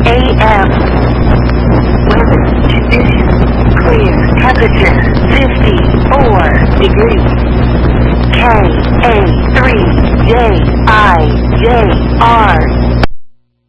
AM. Weather conditions. Clear. Temperature 54 degrees. KA3JIJR.